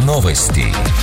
Новости.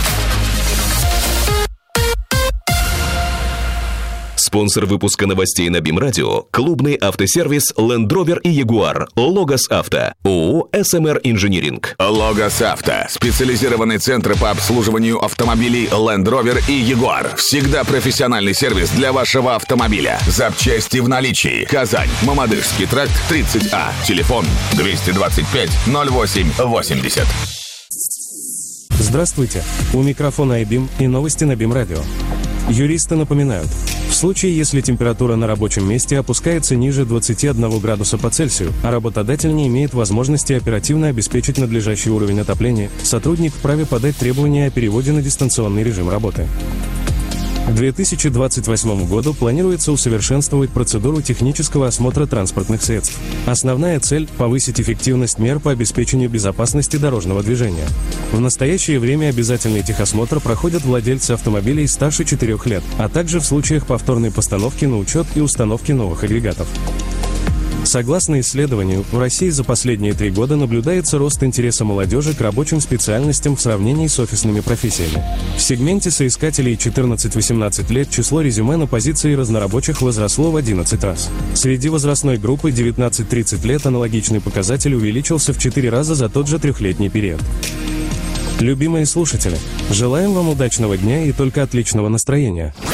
Спонсор выпуска новостей на БИМ-радио – клубный автосервис Land Rover и Jaguar. Логос Авто. ООО «СМР Инжиниринг». Логос Авто. Специализированный центр по обслуживанию автомобилей Land Rover и Jaguar. Всегда профессиональный сервис для вашего автомобиля. Запчасти в наличии. Казань. Мамадышский тракт, 30А. Телефон 225 08 80. Здравствуйте. У микрофона iBIM и новости на БИМ-радио. Юристы напоминают, в случае, если температура на рабочем месте опускается ниже 21 градуса по Цельсию, а работодатель не имеет возможности оперативно обеспечить надлежащий уровень отопления, сотрудник вправе подать требования о переводе на дистанционный режим работы. К 2028 году планируется усовершенствовать процедуру технического осмотра транспортных средств. Основная цель – повысить эффективность мер по обеспечению безопасности дорожного движения. В настоящее время обязательный техосмотр проходят владельцы автомобилей старше 4 лет, а также в случаях повторной постановки на учет и установки новых агрегатов. Согласно исследованию, в России за последние 3 года наблюдается рост интереса молодежи к рабочим специальностям в сравнении с офисными профессиями. В сегменте соискателей 14-18 лет число резюме на позиции разнорабочих возросло в 11 раз. Среди возрастной группы 19-30 лет аналогичный показатель увеличился в 4 раза за тот же 3-летний период. Любимые слушатели, желаем вам удачного дня и только отличного настроения.